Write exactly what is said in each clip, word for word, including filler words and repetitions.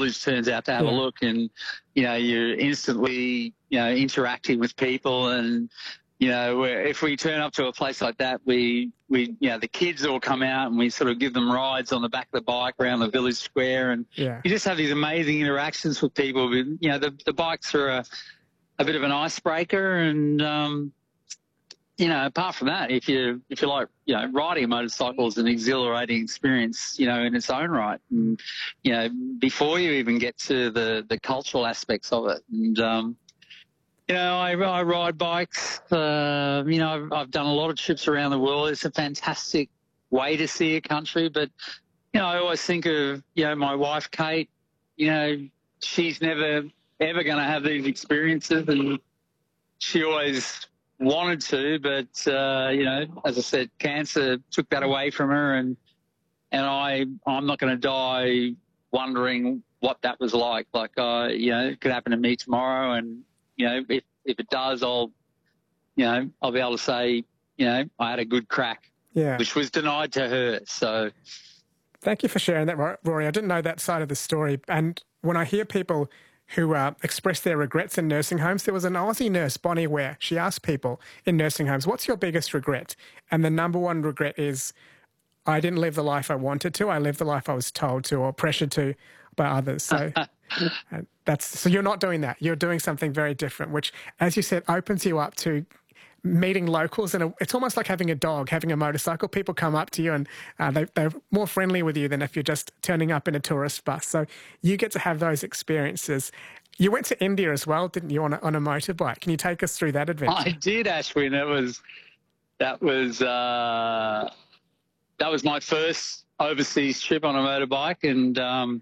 village turns out to have Yeah. a look, and, you know, you're instantly, you know, interacting with people. And, you know, where if we turn up to a place like that, we, we, you know, the kids all come out and we sort of give them rides on the back of the bike around the village square. And Yeah. you just have these amazing interactions with people. You know, the, the bikes are a, a bit of an icebreaker. And, um, you know, apart from that, if you if you like, you know, riding a motorcycle is an exhilarating experience, you know, in its own right. And, you know, before you even get to the, the cultural aspects of it. And, um, you know, I, I ride bikes. Uh, you know, I've, I've done a lot of trips around the world. It's a fantastic way to see a country. But, you know, I always think of, you know, my wife, Kate, you know, she's never, ever going to have these experiences. And she always wanted to, but, uh, you know, as I said, cancer took that away from her. And, and I, I'm not going to die wondering what that was like. Like, uh, you know, it could happen to me tomorrow. And, you know, if, if it does, I'll, you know, I'll be able to say, you know, I had a good crack, Yeah. which was denied to her. So Thank you for sharing that, Rory. I didn't know that side of the story. And when I hear people who uh, express their regrets in nursing homes, there was an Aussie nurse, Bonnie Ware. She asked people in nursing homes, what's your biggest regret? And the number one regret is, I didn't live the life I wanted to. I lived the life I was told to or pressured to by others. So uh, that's so you're not doing that. You're doing something very different, which, as you said, opens you up to meeting locals. And it's almost like having a dog, having a motorcycle. People come up to you and uh, they, they're more friendly with you than if you're just turning up in a tourist bus. So you get to have those experiences. You went to India as well, didn't you, on a, on a motorbike? Can you take us through that adventure? I did, Ashwin. It was, that was, uh, that was my first overseas trip on a motorbike. And, um,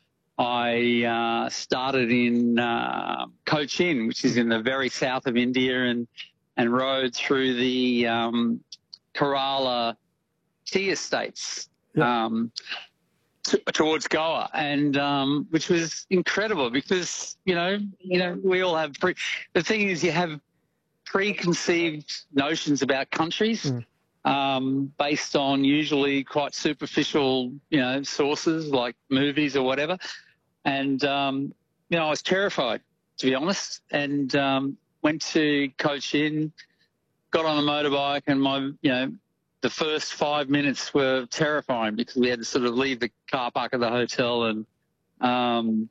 I uh, started in uh, Cochin, which is in the very south of India, and and rode through the um, Kerala tea estates Yeah. um, t- towards Goa, and um, which was incredible because you know you know we all have pre- the thing is you have preconceived notions about countries. Mm. Um, based on usually quite superficial, you know, sources like movies or whatever. And, um, you know, I was terrified, to be honest, and um, went to Cochin, got on a motorbike, and my, you know, the first five minutes were terrifying because we had to sort of leave the car park of the hotel and um,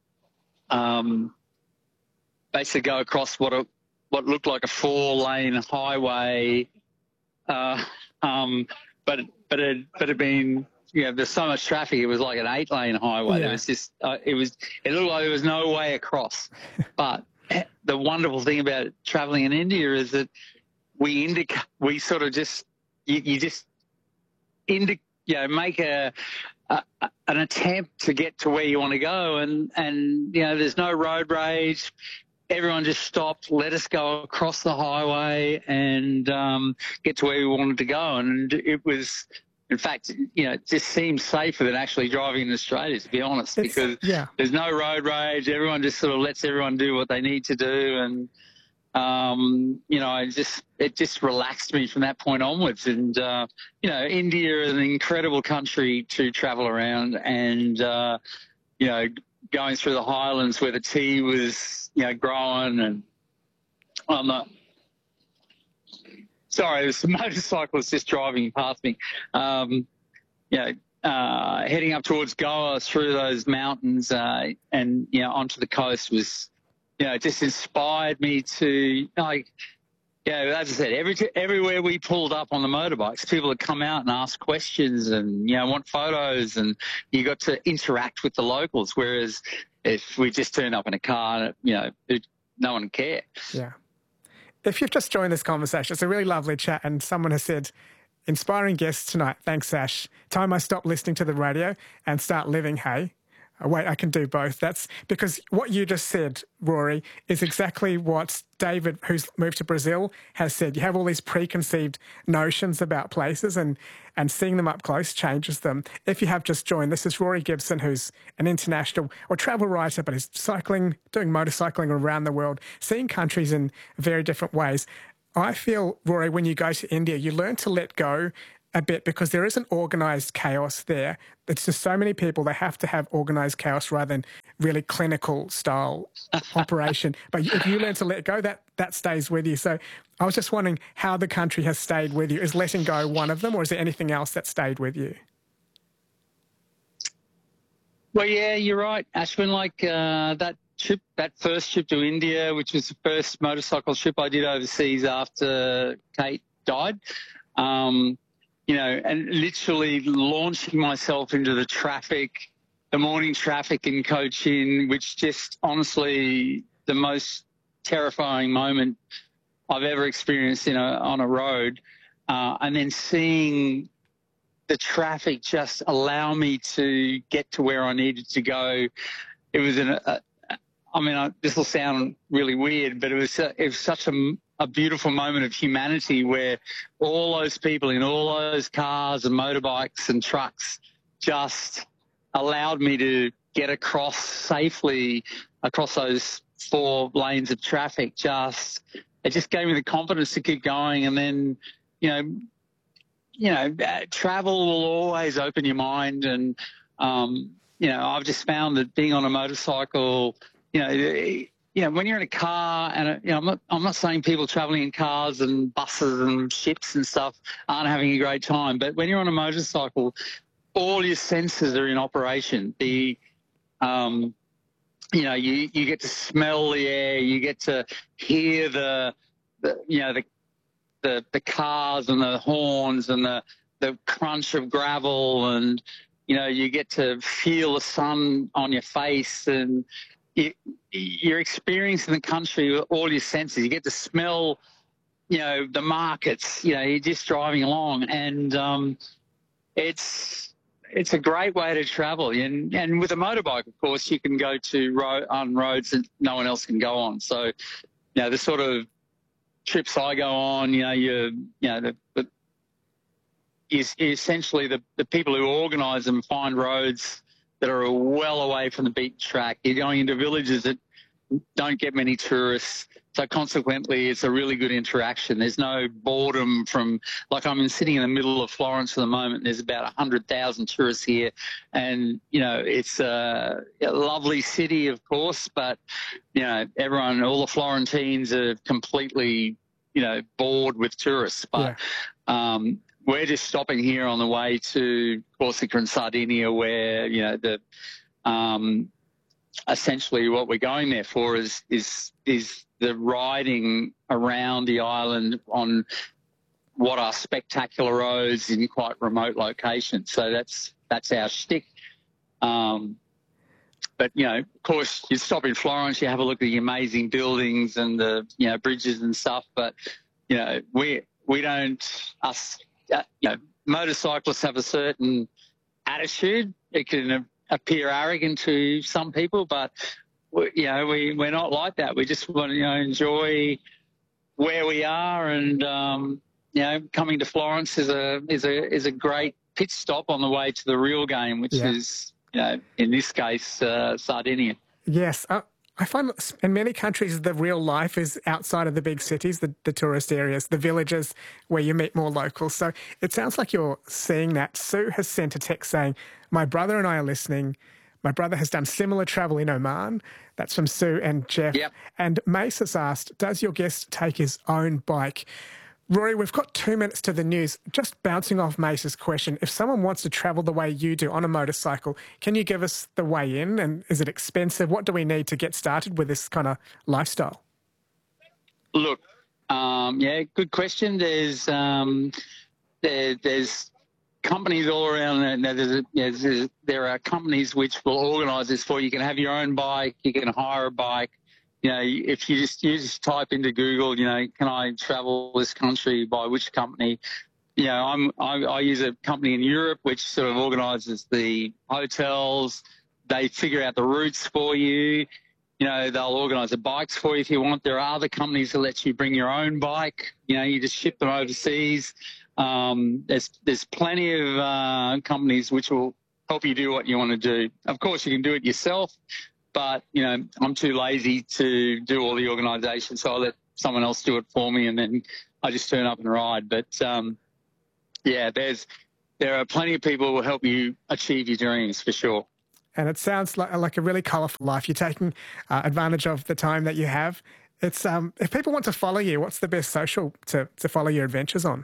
um, basically go across what a, what looked like a four-lane highway. Uh, um, but but it but it had been, you know, there's so much traffic. It was like an eight-lane highway. Yeah. There was just uh, it was it looked like there was no way across. But the wonderful thing about traveling in India is that we indica- we sort of just you, you just indi- you know make a, a an attempt to get to where you want to go, and and you know there's no road rage. Everyone just stopped, let us go across the highway and um, get to where we wanted to go. And it was, in fact, you know, it just seemed safer than actually driving in Australia, to be honest, It's- because yeah. there's no road rage. Everyone just sort of lets everyone do what they need to do. And, um, you know, I just, it just relaxed me from that point onwards. And, uh, you know, India is an incredible country to travel around, and, uh, you know, going through the highlands where the tea was, you know, growing, and I'm not, sorry, there's some motorcyclists just driving past me. Um, you know, uh, heading up towards Goa through those mountains uh, and, you know, onto the coast was, you know, it just inspired me to, like, yeah, as I said, every everywhere we pulled up on the motorbikes, people would come out and ask questions and, you know, want photos, and you got to interact with the locals. Whereas if we just turned up in a car, you know, it, no one would care. Yeah. If you've just joined this conversation, it's a really lovely chat, and someone has said, inspiring guests tonight. Thanks, Ash. Time I stop listening to the radio and start living, hey? Oh, wait, I can do both. That's because what you just said, Rory, is exactly what David, who's moved to Brazil, has said. You have all these preconceived notions about places, and, and seeing them up close changes them. If you have just joined, this is Rory Gibson, who's an international or travel writer, but is cycling, doing motorcycling around the world, seeing countries in very different ways. I feel, Rory, when you go to India, you learn to let go a bit, because there isn't organised chaos there. It's just so many people, they have to have organised chaos rather than really clinical style operation. But if you learn to let go, that, that stays with you. So I was just wondering how the country has stayed with you. Is letting go one of them, or is there anything else that stayed with you? Well, yeah, you're right, Ashwin. Like uh, that trip, that first trip to India, which was the first motorcycle trip I did overseas after Kate died, um, you know, and literally launching myself into the traffic, the morning traffic in Cochin, which just honestly the most terrifying moment I've ever experienced in a, on a road, uh, and then seeing the traffic just allow me to get to where I needed to go. It was an, a, I mean, I, this will sound really weird, but it was, a, it was such a, a beautiful moment of humanity where all those people in all those cars and motorbikes and trucks just allowed me to get across safely across those four lanes of traffic. Just, it just gave me the confidence to keep going. And then, you know, you know, uh, travel will always open your mind. And, um, you know, I've just found that being on a motorcycle, you know, you know, when you're in a car and, uh, you know, I'm not, I'm not saying people traveling in cars and buses and ships and stuff aren't having a great time, but when you're on a motorcycle, all your senses are in operation. The, um, you know, you, you get to smell the air, you get to hear the, the you know, the, the the cars and the horns and the the crunch of gravel, and you know, you get to feel the sun on your face, and you, you're experiencing the country with all your senses. You get to smell, you know, the markets. You know, you're just driving along, and um, it's it's a great way to travel. And and with a motorbike, of course, you can go to road on roads that no one else can go on. So, you know, the sort of trips I go on, you know, you you know, the, the is essentially the, the people who organise them find roads that are well away from the beaten track. You're going into villages that don't get many tourists, so consequently it's a really good interaction. There's no boredom from, like I'm sitting in the middle of Florence at the moment. There's about one hundred thousand tourists here, and you know, it's a, a lovely city, of course, but you know, everyone, all the Florentines are completely, you know, bored with tourists. But yeah. um, we're just stopping here on the way to Corsica and Sardinia, where you know the um, essentially what we're going there for is is is the riding around the island on what are spectacular roads in quite remote locations. So that's that's our shtick. Um, but you know, of course, you stop in Florence, you have a look at the amazing buildings and the you know bridges and stuff. But you know, we we don't us uh, you know motorcyclists have a certain attitude. It can appear arrogant to some people, but we, you know, we, we're not like that. We just want to, you know, enjoy where we are, and um, you know, coming to Florence is a is a is a great pit stop on the way to the real game, which yeah. is, you know, in this case, uh, Sardinia. Yes, uh, I find in many countries the real life is outside of the big cities, the, the tourist areas, the villages where you meet more locals. So it sounds like you're seeing that. Sue has sent a text saying, "My brother and I are listening. My brother has done similar travel in Oman." That's from Sue and Jeff. Yep. And Mace has asked, does your guest take his own bike? Rory, we've got two minutes to the news. Just bouncing off Mace's question, if someone wants to travel the way you do on a motorcycle, can you give us the way in? And is it expensive? What do we need to get started with this kind of lifestyle? Look, um, yeah, good question. There's um, there, there's companies all around. There's, there's, there are companies which will organise this for you. You can have your own bike. You can hire a bike. You know, if you just you just type into Google, you know, can I travel this country by which company? You know, I'm I, I use a company in Europe which sort of organises the hotels. They figure out the routes for you. You know, they'll organise the bikes for you if you want. There are other companies that let you bring your own bike. You know, you just ship them overseas. Um, there's there's plenty of uh, companies which will help you do what you want to do. Of course, you can do it yourself, but you know, I'm too lazy to do all the organisation, so I let someone else do it for me, and then I just turn up and ride. But um, yeah, there's there are plenty of people who will help you achieve your dreams for sure. And it sounds like, like a really colourful life. You're taking uh, advantage of the time that you have. It's um, if people want to follow you, what's the best social to, to follow your adventures on?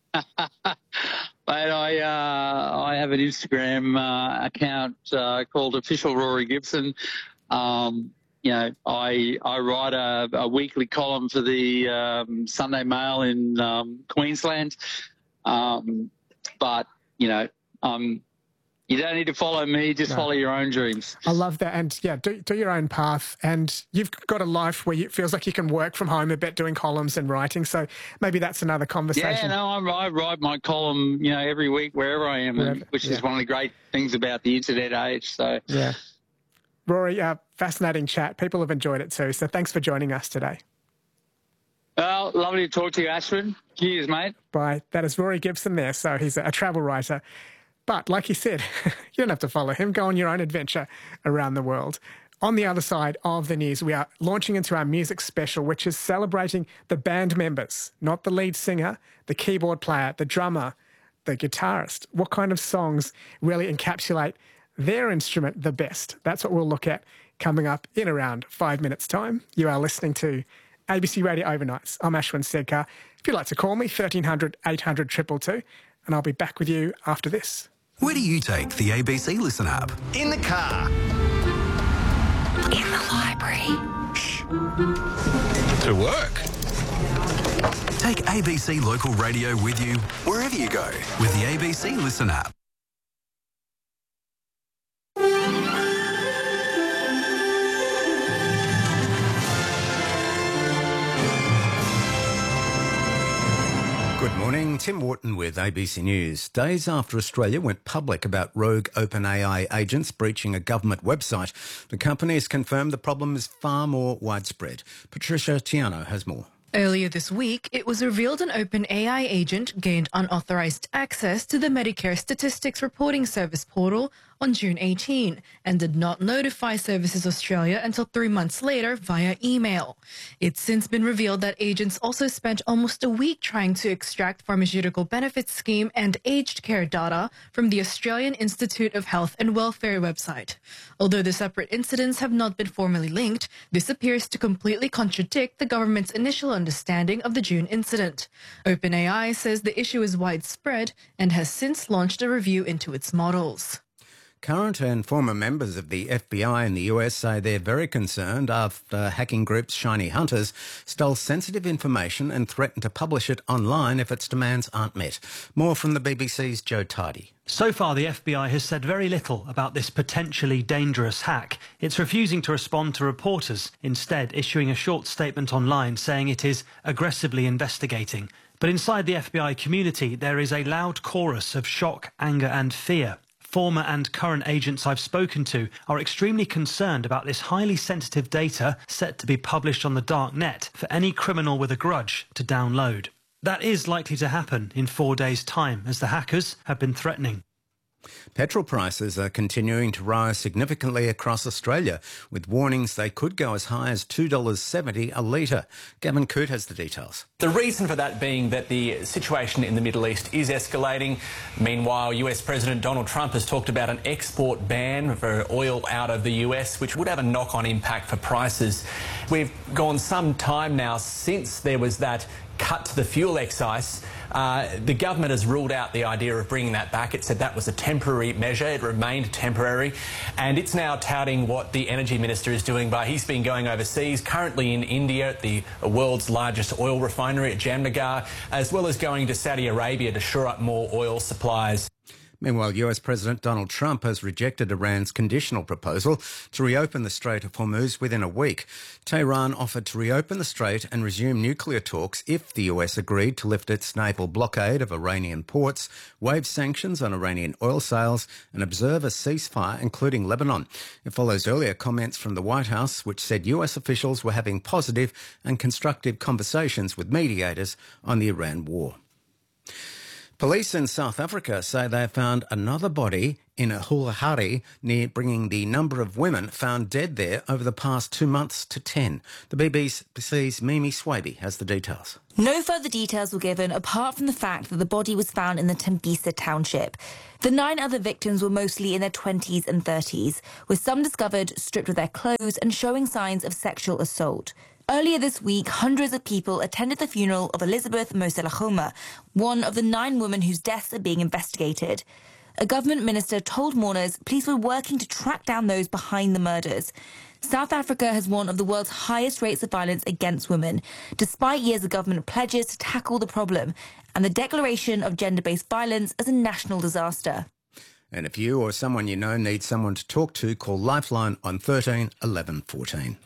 Mate, I uh, I have an Instagram uh, account uh, called Official Rory Gibson. Um, you know, I I write a, a weekly column for the um, Sunday Mail in um, Queensland. Um, but you know, um, you don't need to follow me, just no. follow your own dreams. I love that. And yeah, do, do your own path. And you've got a life where it feels like you can work from home a bit doing columns and writing. So maybe that's another conversation. Yeah, no, I, I write my column, you know, every week wherever I am, wherever, which yeah. is one of the great things about the internet age. So yeah. Rory, uh, fascinating chat. People have enjoyed it too. So thanks for joining us today. Well, lovely to talk to you, Ashwin. Cheers, mate. Bye. That is Rory Gibson there. So he's a travel writer. But like you said, you don't have to follow him. Go on your own adventure around the world. On the other side of the news, we are launching into our music special, which is celebrating the band members, not the lead singer, the keyboard player, the drummer, the guitarist. What kind of songs really encapsulate their instrument the best? That's what we'll look at coming up in around five minutes' time. You are listening to A B C Radio Overnights. I'm Ashwin Sedkar. If you'd like to call me, thirteen hundred, eight hundred, two two two, and I'll be back with you after this. Where do you take the A B C Listen app? In the car. In the library. Shh. To work. Take A B C Local Radio with you wherever you go with the A B C Listen app. Good morning, Tim Wharton with A B C News. Days after Australia went public about rogue OpenAI agents breaching a government website, the company has confirmed the problem is far more widespread. Patricia Tiano has more. Earlier this week, it was revealed an OpenAI agent gained unauthorised access to the Medicare Statistics Reporting Service portal on June eighteenth and did not notify Services Australia until three months later via email. It's since been revealed that agents also spent almost a week trying to extract pharmaceutical benefits scheme and aged care data from the Australian Institute of Health and Welfare website. Although the separate incidents have not been formally linked, this appears to completely contradict the government's initial understanding of the June incident. OpenAI says the issue is widespread and has since launched a review into its models. Current and former members of the F B I in the U S say they're very concerned after hacking group Shiny Hunters stole sensitive information and threatened to publish it online if its demands aren't met. More from the B B C's Joe Tidy. So far, the F B I has said very little about this potentially dangerous hack. It's refusing to respond to reporters, instead issuing a short statement online saying it is aggressively investigating. But inside the F B I community, there is a loud chorus of shock, anger and fear. Former and current agents I've spoken to are extremely concerned about this highly sensitive data set to be published on the dark net for any criminal with a grudge to download. That is likely to happen in four days' time, as the hackers have been threatening. Petrol prices are continuing to rise significantly across Australia, with warnings they could go as high as two dollars seventy a litre. Gavin Coote has the details. The reason for that being that the situation in the Middle East is escalating. Meanwhile, U S President Donald Trump has talked about an export ban for oil out of the U S, which would have a knock-on impact for prices. We've gone some time now since there was that cut to the fuel excise. Uh, the government has ruled out the idea of bringing that back. It said that was a temporary measure. It remained temporary. And it's now touting what the energy minister is doing by he's been going overseas, currently in India at the world's largest oil refinery at Jamnagar, as well as going to Saudi Arabia to shore up more oil supplies. Meanwhile, U S President Donald Trump has rejected Iran's conditional proposal to reopen the Strait of Hormuz within a week. Tehran offered to reopen the strait and resume nuclear talks if the U S agreed to lift its naval blockade of Iranian ports, waive sanctions on Iranian oil sales and observe a ceasefire, including Lebanon. It follows earlier comments from the White House, which said U S officials were having positive and constructive conversations with mediators on the Iran war. Police in South Africa say they found another body in a Hulahari, near bringing the number of women found dead there over the past two months to ten. The B B C's Mimi Swaby has the details. No further details were given apart from the fact that the body was found in the Tembisa township. The nine other victims were mostly in their twenties and thirties, with some discovered stripped of their clothes and showing signs of sexual assault. Earlier this week, hundreds of people attended the funeral of Elizabeth Moselachoma, one of the nine women whose deaths are being investigated. A government minister told mourners police were working to track down those behind the murders. South Africa has one of the world's highest rates of violence against women, despite years of government pledges to tackle the problem and the declaration of gender-based violence as a national disaster. And if you or someone you know needs someone to talk to, call Lifeline on thirteen eleven fourteen.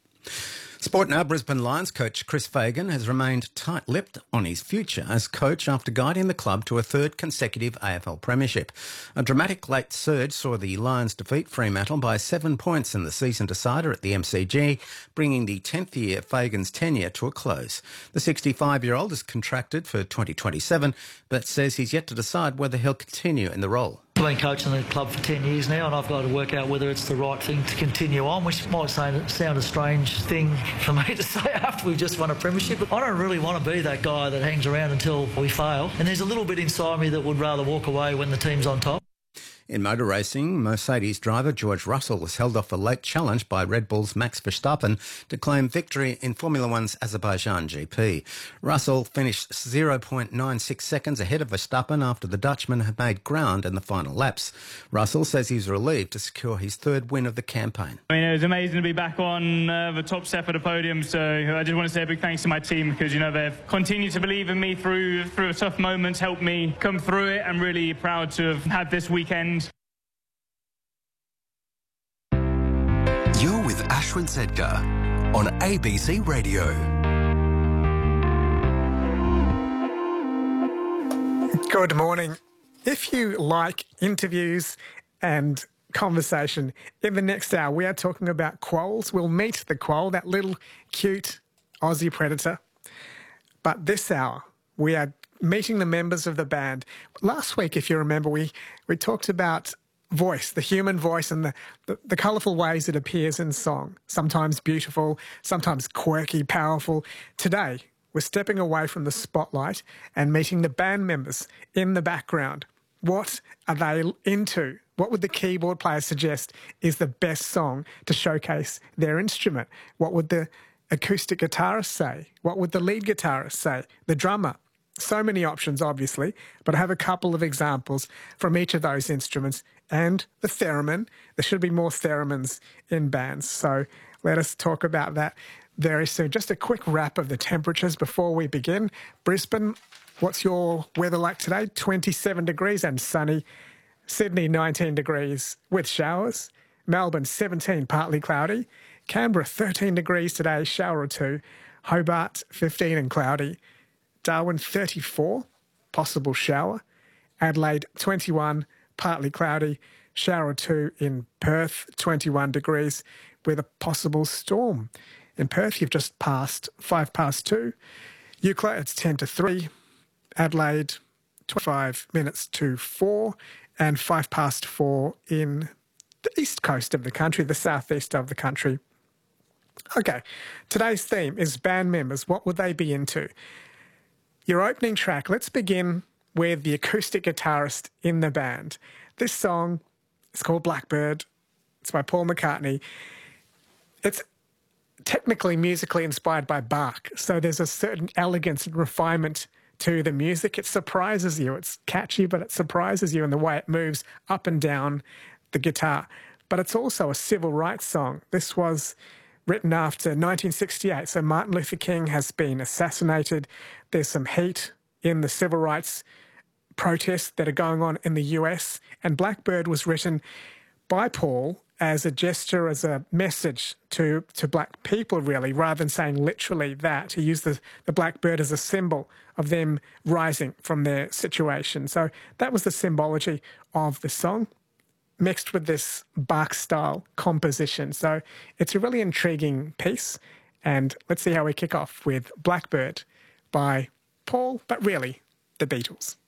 Sport now, Brisbane Lions coach Chris Fagan has remained tight-lipped on his future as coach after guiding the club to a third consecutive A F L premiership. A dramatic late surge saw the Lions defeat Fremantle by seven points in the season decider at the M C G, bringing the tenth year of Fagan's tenure to a close. The sixty-five-year-old is contracted for twenty twenty-seven, but says he's yet to decide whether he'll continue in the role. I've been coaching the club for ten years now, and I've got to work out whether it's the right thing to continue on, which might sound, sound a strange thing for me to say after we've just won a premiership. But I don't really want to be that guy that hangs around until we fail. And there's a little bit inside me that would rather walk away when the team's on top. In motor racing, Mercedes driver George Russell was held off a late challenge by Red Bull's Max Verstappen to claim victory in Formula One's Azerbaijan G P. Russell finished zero point nine six seconds ahead of Verstappen after the Dutchman had made ground in the final laps. Russell says he's relieved to secure his third win of the campaign. I mean, it was amazing to be back on uh, the top step of the podium, so I just want to say a big thanks to my team because, you know, they've continued to believe in me through, through tough moments, helped me come through it. I'm really proud to have had this weekend. You're with Ashwin Sedgar on A B C Radio. Good morning. If you like interviews and conversation, in the next hour we are talking about quolls. We'll meet the quoll, that little cute Aussie predator. But this hour we are meeting the members of the band. Last week, if you remember, we, we talked about voice, the human voice, and the, the, the colourful ways it appears in song. Sometimes beautiful, sometimes quirky, powerful. Today, we're stepping away from the spotlight and meeting the band members in the background. What are they into? What would the keyboard player suggest is the best song to showcase their instrument? What would the acoustic guitarist say? What would the lead guitarist say? The drummer? So many options, obviously, but I have a couple of examples from each of those instruments and the theremin. There should be more theremins in bands, so let us talk about that very soon. Just a quick wrap of the temperatures before we begin. Brisbane, what's your weather like today? twenty-seven degrees and sunny. Sydney, nineteen degrees with showers. Melbourne, seventeen, partly cloudy. Canberra, thirteen degrees today, shower or two. Hobart, fifteen and cloudy. Darwin, thirty-four, possible shower. Adelaide, twenty-one, partly cloudy. Shower or two in Perth, twenty-one degrees with a possible storm. In Perth, you've just passed five past two. Eucla, it's ten to three. Adelaide, twenty-five minutes to four. And five past four in the east coast of the country, the southeast of the country. Okay, today's theme is band members. What would they be into? Your opening track, let's begin with the acoustic guitarist in the band. This song is called Blackbird. It's by Paul McCartney. It's technically musically inspired by Bach, so there's a certain elegance and refinement to the music. It surprises you. It's catchy, but it surprises you in the way it moves up and down the guitar. But it's also a civil rights song. This was written after nineteen sixty-eight, so Martin Luther King has been assassinated. There's some heat in the civil rights protests that are going on in the U S, and Blackbird was written by Paul as a gesture, as a message to, to black people, really, rather than saying literally that. He used the, the blackbird as a symbol of them rising from their situation. So that was the symbology of the song, mixed with this Bach-style composition. So it's a really intriguing piece, and let's see how we kick off with Blackbird by Paul, but really, the Beatles.